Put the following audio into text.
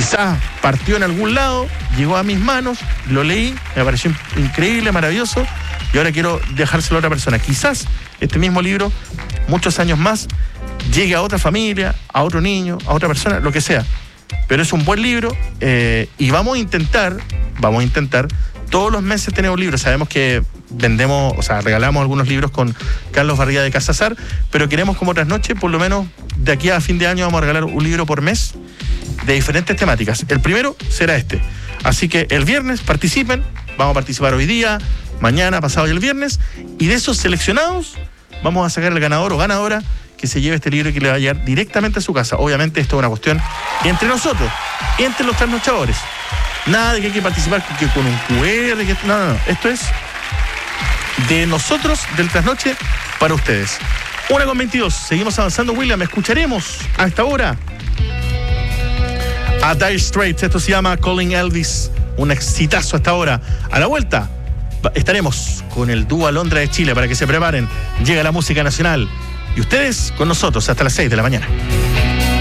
quizás partió en algún lado, llegó a mis manos, lo leí, me pareció increíble, maravilloso, y ahora quiero dejárselo a otra persona. Quizás este mismo libro, muchos años más, llegue a otra familia, a otro niño, a otra persona, lo que sea. Pero es un buen libro, y vamos a intentar todos los meses tener un libro. Sabemos que vendemos, o sea, regalamos algunos libros con Carlos Barriga de Casazar, pero queremos, como otras noches, por lo menos de aquí a fin de año vamos a regalar un libro por mes de diferentes temáticas. El primero será este. Así que el viernes participen, vamos a participar hoy día, mañana, pasado y el viernes, y de esos seleccionados vamos a sacar el ganador o ganadora que se lleve este libro y que le va a llegar directamente a su casa. Obviamente esto es una cuestión entre nosotros, entre los trasnochadores. Nada de que hay que participar con un QR, no. Esto es de nosotros, del Trasnoche, para ustedes. 1:22, seguimos avanzando, William. Escucharemos a esta hora a Dire Straits. Esto se llama Calling Elvis, un exitazo hasta ahora. A la vuelta estaremos con el dúo Alondra de Chile para que se preparen. Llega la música nacional y ustedes con nosotros hasta las 6 de la mañana.